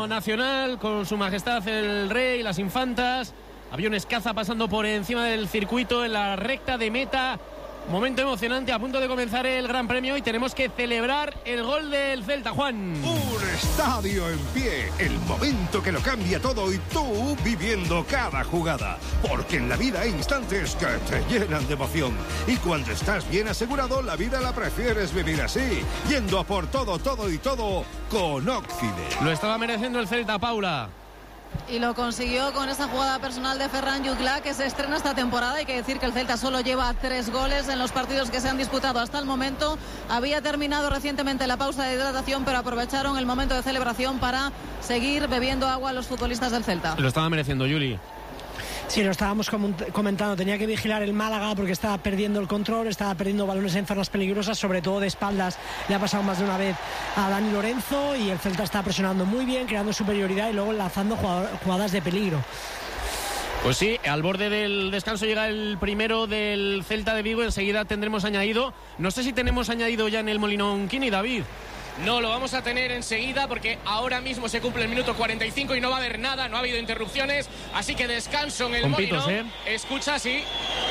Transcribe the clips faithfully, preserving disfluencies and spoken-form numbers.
nacional con su majestad el rey, las infantas. Aviones caza pasando por encima del circuito en la recta de meta. Momento emocionante, a punto de comenzar el Gran Premio y tenemos que celebrar el gol del Celta, Juan. Un estadio en pie, el momento que lo cambia todo y tú viviendo cada jugada. Porque en la vida hay instantes que te llenan de emoción. Y cuando estás bien asegurado, la vida la prefieres vivir así, yendo a por todo, todo y todo con Occident. Lo estaba mereciendo el Celta, Paula. Y lo consiguió con esa jugada personal de Ferran Jutgla, que se estrena esta temporada. Hay que decir que el Celta solo lleva tres goles en los partidos que se han disputado hasta el momento. Había terminado recientemente la pausa de hidratación, pero aprovecharon el momento de celebración para seguir bebiendo agua a los futbolistas del Celta. Lo estaba mereciendo, Juli. Sí, lo estábamos comentando, tenía que vigilar el Málaga porque estaba perdiendo el control, estaba perdiendo balones en zonas peligrosas, sobre todo de espaldas. Le ha pasado más de una vez a Dani Lorenzo y el Celta está presionando muy bien, creando superioridad y luego lanzando jugadas de peligro. Pues sí, al borde del descanso llega el primero del Celta de Vigo. Enseguida tendremos añadido. No sé si tenemos añadido ya en el Molinón Kini, David. No, lo vamos a tener enseguida porque ahora mismo se cumple el minuto cuarenta y cinco y no va a haber nada, no ha habido interrupciones, así que descanso en el Con Molinón. pitos, ¿eh? Escucha, sí,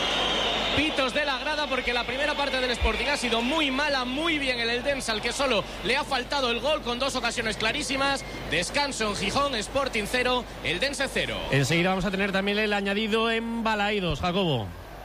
pitos de la grada porque la primera parte del Sporting ha sido muy mala, muy bien el Eldense, al que solo le ha faltado el gol con dos ocasiones clarísimas. Descanso en Gijón, Sporting cero, Eldense cero. Enseguida vamos a tener también el añadido en Balaídos, Jacobo.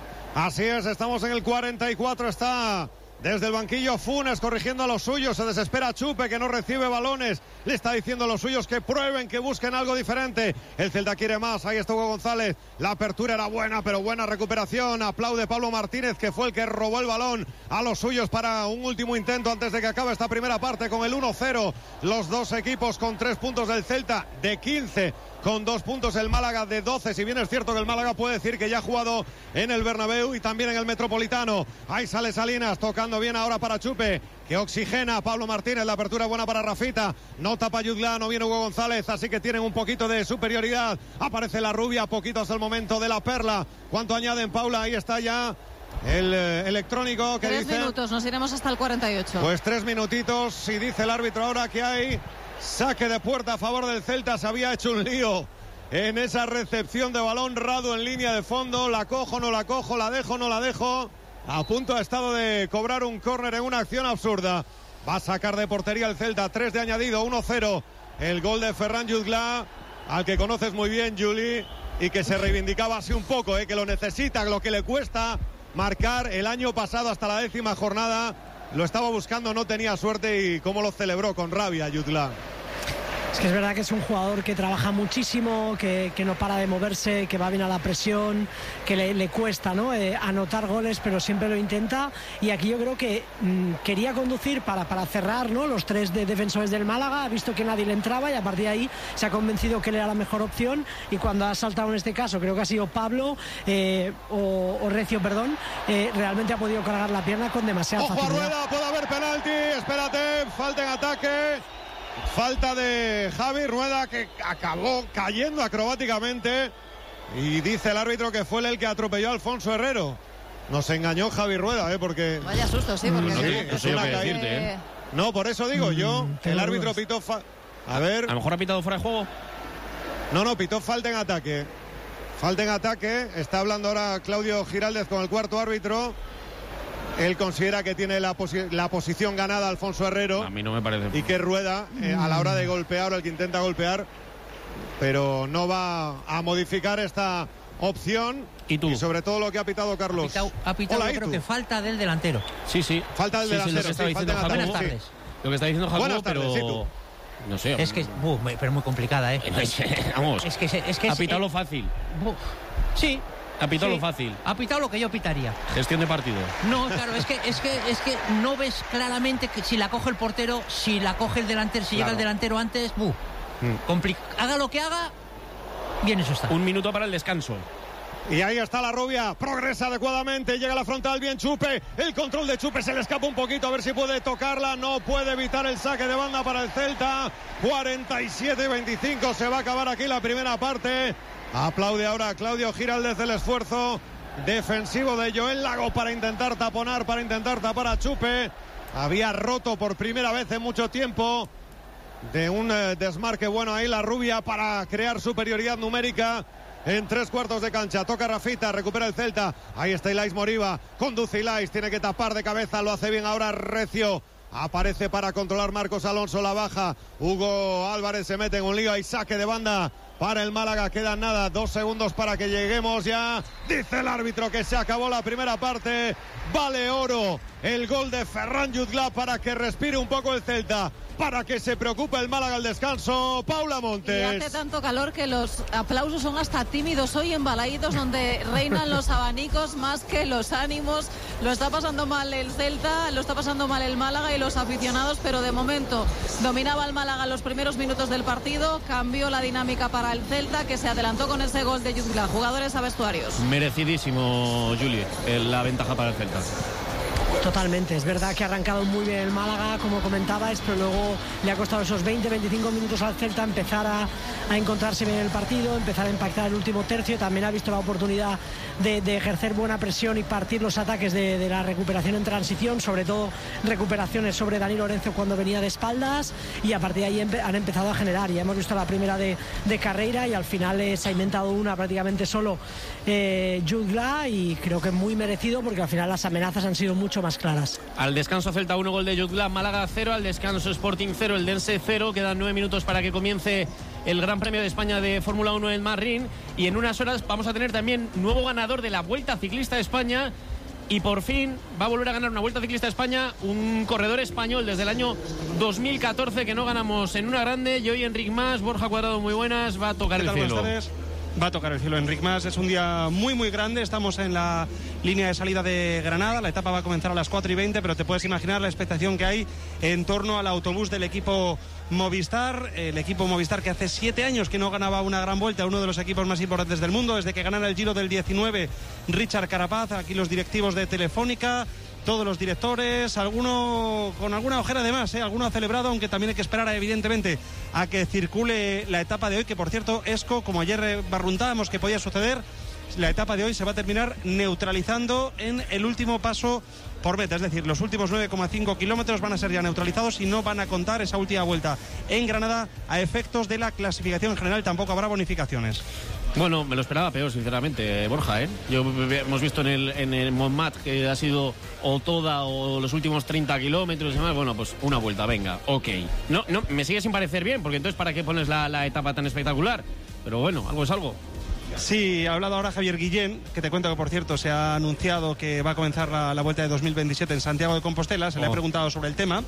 Así es, estamos en el cuarenta y cuatro, está desde el banquillo Funes corrigiendo a los suyos, se desespera Chupe que no recibe balones, le está diciendo a los suyos que prueben, que busquen algo diferente. El Celta quiere más, ahí está Hugo González, la apertura era buena, pero buena recuperación, aplaude Pablo Martínez que fue el que robó el balón a los suyos para un último intento antes de que acabe esta primera parte con el uno cero. Los dos equipos con tres puntos del Celta de quince, con dos puntos el Málaga de doce, si bien es cierto que el Málaga puede decir que ya ha jugado en el Bernabéu y también en el Metropolitano. Ahí sale Salinas, tocando bien ahora para Chupe, que oxigena a Pablo Martínez, la apertura buena para Rafita, no tapa Jutgla, no viene Hugo González, así que tienen un poquito de superioridad. Aparece la rubia, poquito hasta el momento de la perla. ¿Cuánto añaden, Paula? Ahí está ya el eh, electrónico que tres dice... Tres minutos, nos iremos hasta el cuarenta y ocho. Pues tres minutitos y dice el árbitro ahora que hay saque de puerta a favor del Celta. Se había hecho un lío en esa recepción de balón, Radu en línea de fondo, la cojo, no la cojo, la dejo, no la dejo. A punto ha estado de cobrar un córner en una acción absurda. Va a sacar de portería el Celta, tres de añadido, uno cero. El gol de Ferran Jutgla, al que conoces muy bien, Juli, y que se reivindicaba así un poco, eh, que lo necesita, lo que le cuesta marcar el año pasado hasta la décima jornada. Lo estaba buscando, no tenía suerte y cómo lo celebró con rabia Jutgla. Es que es verdad que es un jugador que trabaja muchísimo, que, que no para de moverse, que va bien a la presión, que le, le cuesta, ¿no? eh, anotar goles, pero siempre lo intenta. Y aquí yo creo que mmm, quería conducir para, para cerrar, ¿no? Los tres de defensores del Málaga, ha visto que nadie le entraba y a partir de ahí se ha convencido que él era la mejor opción. Y cuando ha saltado en este caso, creo que ha sido Pablo eh, o, o Recio, perdón, eh, realmente ha podido cargar la pierna con demasiada ¡Ojo facilidad. a Rueda! Puede haber penalti, espérate, falta en ataque. Falta de Javi Rueda, que acabó cayendo acrobáticamente, y dice el árbitro que fue él el que atropelló a Alfonso Herrero. Nos engañó Javi Rueda, ¿eh? Porque... Vaya susto, sí, porque... Sí, no es sé yo una qué caída. decirte, ¿eh? No, por eso digo yo, Mm, el árbitro dudas. pitó... Fa... A ver... A lo mejor ha pitado fuera de juego. No, no, pitó falta en ataque. Falta en ataque. Está hablando ahora Claudio Giraldez con el cuarto árbitro. Él considera que tiene la, posi- la posición ganada Alfonso Herrero. A mí no me parece. Y que Rueda, eh, a la hora de golpear, o el que intenta golpear, pero no va a modificar esta opción. ¿Y tú? Y sobre todo lo que ha pitado Carlos. Ha pitado, ha pitado Hola, yo ¿y creo tú? que falta del delantero. Sí, sí. Falta del Sí, sí, delantero, lo que estaba sí, falta diciendo en Jacobo. ataque, Buenas sí. tardes. Lo que está diciendo Jacobo, Buenas tardes, pero... ¿y tú? No sé. Es que, uh, pero muy complicada, ¿eh? Vamos. Es que es que ha es, pitado eh, lo fácil. uh, sí. Ha pitado sí. lo fácil. Ha pitado lo que yo pitaría. Gestión de partido. No, claro, es que es que es que no ves claramente que si la coge el portero, si la coge el delantero, si Claro. llega el delantero antes, uh, Mm. compli- haga lo que haga, bien eso está. Un minuto para el descanso. Y ahí está la rubia, progresa adecuadamente, llega a la frontal, bien Chupe, el control de Chupe se le escapa un poquito, a ver si puede tocarla, no puede evitar el saque de banda para el Celta. Cuarenta y siete veinticinco, se va a acabar aquí la primera parte. Aplaude ahora Claudio Giraldez el esfuerzo defensivo de Joel Lago para intentar taponar, para intentar tapar a Chupe. Había roto por primera vez en mucho tiempo de un eh, desmarque bueno ahí la rubia para crear superioridad numérica en tres cuartos de cancha. Toca Rafita, recupera el Celta. Ahí está Ilais Moriba, conduce Ilais, tiene que tapar de cabeza, lo hace bien ahora Recio. Aparece para controlar Marcos Alonso, la baja. Hugo Álvarez se mete en un lío, hay saque de banda para el Málaga. Quedan nada, dos segundos para que lleguemos ya. Dice el árbitro que se acabó la primera parte. Vale oro el gol de Ferran Jutgla para que respire un poco el Celta, para que se preocupe el Málaga al descanso. Paula Montes. Y hace tanto calor que los aplausos son hasta tímidos hoy en Balaídos, donde reinan los abanicos más que los ánimos. Lo está pasando mal el Celta, lo está pasando mal el Málaga y los aficionados, pero de momento dominaba el Málaga los primeros minutos del partido, cambió la dinámica para el Celta, que se adelantó con ese gol de Jutgla. Jugadores a vestuarios. Merecidísimo, Juli, la ventaja para el Celta. Totalmente, es verdad que ha arrancado muy bien el Málaga, como comentabais, pero luego le ha costado esos veinte veinticinco minutos al Celta empezar a, a encontrarse bien en el partido, empezar a impactar el último tercio. También ha visto la oportunidad de, de ejercer buena presión y partir los ataques de, de la recuperación en transición, sobre todo recuperaciones sobre Dani Lorenzo cuando venía de espaldas, y a partir de ahí empe- han empezado a generar. Ya hemos visto la primera de, de Carreira y al final eh, se ha inventado una prácticamente solo eh, Jutgla, y creo que muy merecido porque al final las amenazas han sido mucho más claras. Al descanso Celta uno, gol de Jutgla, Málaga cero, al descanso Sporting cero, el Dense cero. Quedan nueve minutos para que comience el Gran Premio de España de Fórmula uno en Marrín, y en unas horas vamos a tener también nuevo ganador de la Vuelta Ciclista a España, y por fin va a volver a ganar una Vuelta Ciclista a España un corredor español desde el año dos mil catorce que no ganamos en una grande. Y hoy Enric Mas, Borja Cuadrado, muy buenas, va a tocar el cielo. Va a tocar el cielo Enric Mas, es un día muy muy grande, estamos en la línea de salida de Granada, la etapa va a comenzar a las cuatro y veinte, pero te puedes imaginar la expectación que hay en torno al autobús del equipo Movistar, el equipo Movistar que hace siete años que no ganaba una gran vuelta, uno de los equipos más importantes del mundo, desde que ganara el Giro del diecinueve Richard Carapaz, aquí los directivos de Telefónica, todos los directores, alguno con alguna ojera de más, ¿eh? Alguno ha celebrado, aunque también hay que esperar evidentemente a que circule la etapa de hoy, que por cierto, Esco, como ayer barruntábamos que podía suceder, la etapa de hoy se va a terminar neutralizando en el último paso por meta, es decir, los últimos nueve coma cinco kilómetros van a ser ya neutralizados y no van a contar esa última vuelta en Granada a efectos de la clasificación general, tampoco habrá bonificaciones. Bueno, me lo esperaba peor, sinceramente, Borja, ¿eh? Yo, hemos visto en el, en el Montmat que ha sido o toda o los últimos treinta kilómetros y demás. Bueno, pues una vuelta, venga, ok. No, no, me sigue sin parecer bien, porque entonces ¿para qué pones la, la etapa tan espectacular? Pero bueno, algo es algo. Sí, ha hablado ahora Javier Guillén, que te cuento que por cierto se ha anunciado que va a comenzar la, la vuelta de dos mil veintisiete en Santiago de Compostela. Se oh. le ha preguntado sobre el tema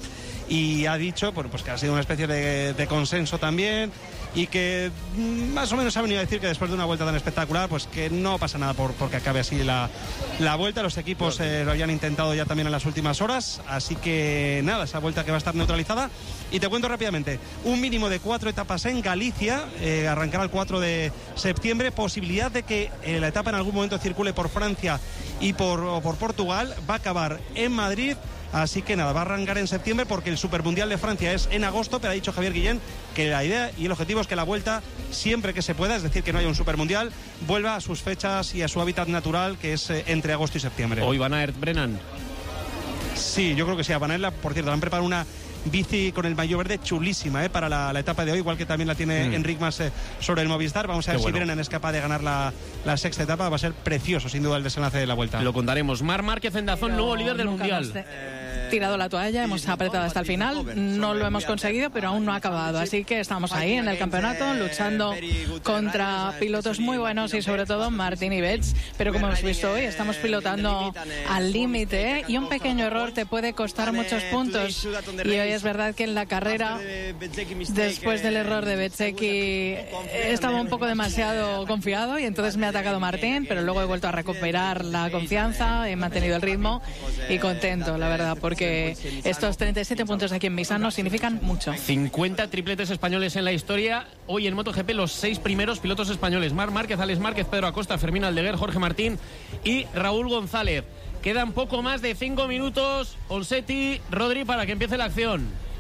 y ha dicho bueno, pues que ha sido una especie de, de consenso también, y que más o menos ha venido a decir que después de una vuelta tan espectacular pues que no pasa nada por, porque acabe así la, la vuelta. Los equipos eh, lo habían intentado ya también en las últimas horas, así que nada, esa vuelta que va a estar neutralizada. Y te cuento rápidamente, un mínimo de cuatro etapas en Galicia, eh, arrancará el cuatro de septiembre, posibilidad de que eh, la etapa en algún momento circule por Francia y por, o por Portugal, va a acabar en Madrid. Así que nada, va a arrancar en septiembre porque el Supermundial de Francia es en agosto, pero ha dicho Javier Guillén que la idea y el objetivo es que la vuelta, siempre que se pueda, es decir, que no haya un Supermundial, vuelva a sus fechas y a su hábitat natural, que es eh, entre agosto y septiembre. ¿Hoy van a Aert Brennan? Sí, yo creo que sí, a Van Aert, por cierto, le han preparado una bici con el maillot verde chulísima eh, para la, la etapa de hoy, igual que también la tiene mm. Enric Mas eh, sobre el Movistar. Vamos a ver Qué si bueno. Brennan es capaz de ganar la, la sexta etapa. Va a ser precioso, sin duda, el desenlace de la vuelta. Lo contaremos. Marc Márquez en Dazón, nuevo líder del Mundial. Tirado la toalla, hemos apretado hasta el final, no lo hemos conseguido, pero aún no ha acabado, así que estamos ahí en el campeonato luchando contra pilotos muy buenos y sobre todo Martín Ibets, pero como hemos visto hoy estamos pilotando al límite, ¿eh? Y un pequeño error te puede costar muchos puntos, y hoy es verdad que en la carrera, después del error de Bezzecchi, estaba un poco demasiado confiado y entonces me ha atacado Martín, pero luego he vuelto a recuperar la confianza, he mantenido el ritmo y contento, la verdad, porque que estos treinta y siete puntos aquí en Misano significan mucho. cincuenta tripletes españoles en la historia. Hoy en MotoGP los seis primeros pilotos españoles: Marc Márquez, Alex Márquez, Pedro Acosta, Fermín Aldeguer, Jorge Martín y Raúl González. Quedan poco más de cinco minutos, Olsetti, Rodri, para que empiece la acción.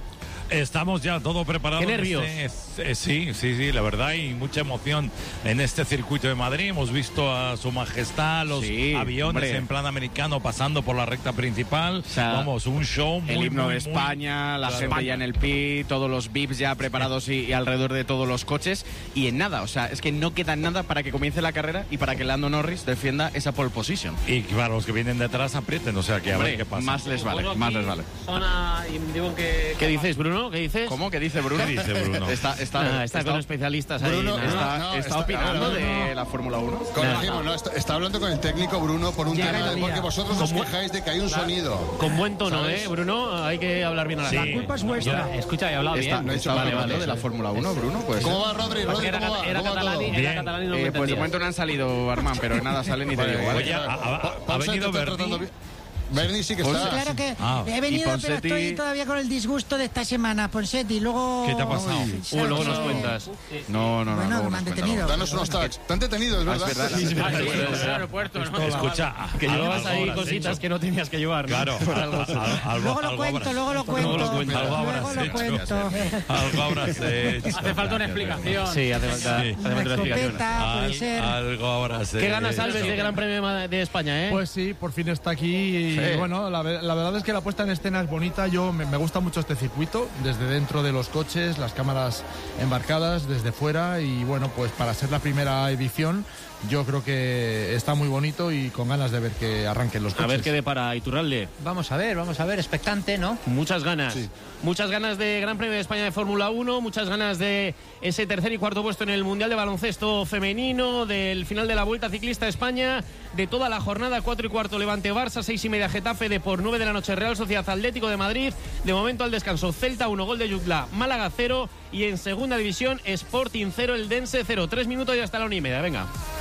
Estamos ya todo preparado. Qué nervios. Este, eh, sí, sí, sí, la verdad, y mucha emoción en este circuito de Madrid. Hemos visto a Su Majestad, los sí, aviones hombre. en plan americano pasando por la recta principal. O sea, vamos, un show muy, el himno muy, de España, muy, la claro. gente España. ya en el pit, todos los V I Ps ya preparados y, y alrededor de todos los coches. Y en nada, o sea, es que no queda nada para que comience la carrera y para que Lando Norris defienda esa pole position. Y para los que vienen detrás aprieten, o sea que a Hombre, ver qué pasa. más les vale, Bueno, más aquí les vale. Zona, y digo que... ¿Qué dices, Bruno? ¿Qué dices? ¿Cómo? ¿Qué dice Bruno? ¿Qué dice Bruno? Está, está, Ah, está está- con especialistas ahí. Bruno, nada. está- no, está está- opinando no, no, de no. la Fórmula uno. Corregimos, no, está, está hablando con el técnico Bruno por un Llega tema el de día. porque vosotros os Como- quejáis de que hay un sonido. Con buen tono, ¿Sabes? ¿eh, Bruno? Hay que hablar bien a la Sí. cara. La culpa es vuestra. Escucha, he hablado Está, bien. no he dicho está nada, hablando vale, de la sí. Fórmula uno, Bruno. Pues, ¿Cómo va, Rodri? Rodri, Era, ¿cómo va? era ¿Cómo va catalán, todo? era Bien. catalán y no me eh, pues de entendías. momento no han salido, Armán, pero en nada sale ni te Vale, digo. ¿vale? Oye, ha, ha- ha Ponce, venido te está tratando Bernie. bien. Bernie sí que Ponce. está. Claro que Ah. he Y venido, pero Ponseti- estoy todavía con el disgusto de esta semana, Ponsetti. Luego. ¿Qué te ha pasado? Uh, luego nos Eh, cuentas. No, no, no. Bueno, luego que me han nos cuenta, detenido. Danos unos tags. Te han detenido, es Ah, es verdad. verdad, es verdad. Ah, sí, Bueno, en el aeropuerto, ¿no? Escucha, Que algo- llevabas ahí algo habrás cositas hecho. que no tenías que llevar, ¿no? Claro, Por algo así. al- al- algo- Luego lo algo cuento, habrás- luego lo cuento. Luego lo cuentas. Algo habrás Luego lo hecho. cuento. Algo habrás hecho. Hace falta una explicación. Sí, hace falta, Sí. hace Una falta una explicación. escopeta, puede Al- ser. algo habrás ¿Qué ganas, hecho. Alves, de Gran Premio de Ma- de España, eh? Pues sí, por fin está aquí y Sí. bueno, la, ve- la verdad es que la puesta en escena es bonita. Yo me, me gusta mucho este circuito, desde dentro de los coches, las cámaras embarcadas, desde fuera y bueno, pues para ser la primera edición yo creo que está muy bonito y con ganas de ver que arranquen los A coches. ver qué depara Iturralde. Vamos a ver, vamos a ver, expectante, ¿no? Muchas ganas. Sí. Muchas ganas de Gran Premio de España de Fórmula uno, muchas ganas de ese tercer y cuarto puesto en el Mundial de Baloncesto Femenino, del final de la Vuelta Ciclista a España, de toda la jornada, cuatro y cuarto Levante Barça, seis y media Getafe, de por nueve de la noche Real Sociedad Atlético de Madrid, de momento al descanso Celta uno, gol de Jutla, Málaga cero y en segunda división Sporting cero, el Dense cero. Tres minutos y hasta la una y media, venga.